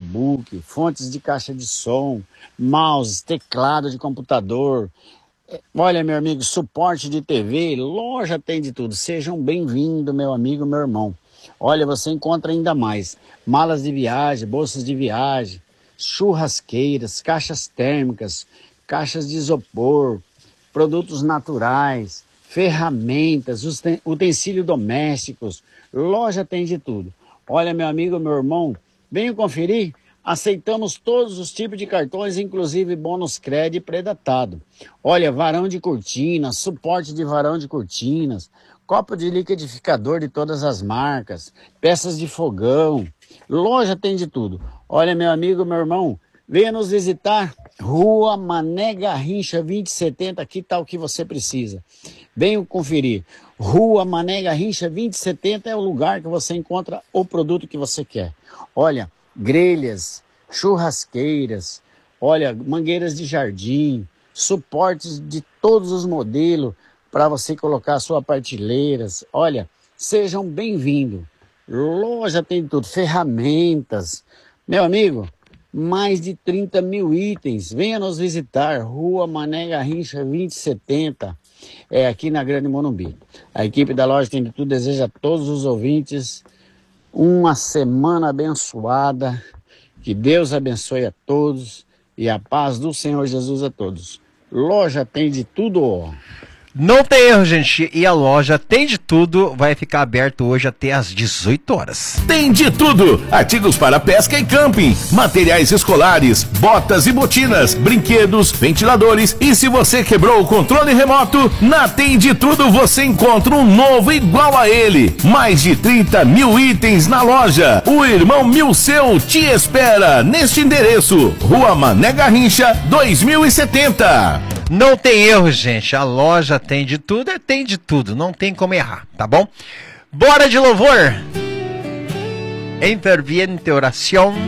notebook, fontes de caixa de som, mouse, teclado de computador. Olha, meu amigo, suporte de TV, loja tem de tudo. Sejam bem-vindos, meu amigo, meu irmão. Olha, você encontra ainda mais malas de viagem, bolsas de viagem, churrasqueiras, caixas térmicas, caixas de isopor, produtos naturais, ferramentas, utensílios domésticos. Loja tem de tudo. Olha, meu amigo, meu irmão, venha conferir. Aceitamos todos os tipos de cartões, inclusive bônus crédito pré-datado. Olha, varão de cortinas, suporte de varão de cortinas, copo de liquidificador de todas as marcas, peças de fogão. Loja tem de tudo. Olha, meu amigo, meu irmão, venha nos visitar. Rua Mané Garrincha 2070, aqui está o que você precisa. Venha conferir. Rua Mané Garrincha 2070 é o lugar que você encontra o produto que você quer. Olha, grelhas, churrasqueiras, olha, mangueiras de jardim, suportes de todos os modelos para você colocar suas prateleiras. Olha, sejam bem-vindos. Loja tem tudo, ferramentas. Meu amigo, mais de 30 mil itens. Venha nos visitar, Rua Mané Garrincha 2070, aqui na Grande Morumbi. A equipe da Loja Tem de Tudo deseja a todos os ouvintes uma semana abençoada, que Deus abençoe a todos e a paz do Senhor Jesus a todos. Loja Tem de Tudo. Não tem erro, gente, e a loja Tem de Tudo vai ficar aberto hoje até às 18 horas. Tem de tudo, artigos para pesca e camping, materiais escolares, botas e botinas, brinquedos, ventiladores, e se você quebrou o controle remoto, na Tem de Tudo você encontra um novo igual a ele. Mais de 30 mil itens na loja. O irmão Milceu te espera neste endereço, Rua Mané Garrincha 2070. Não tem erro, gente. A loja Tem de Tudo tem de tudo. Não tem como errar, tá bom? Bora de louvor. Em ferviente oração.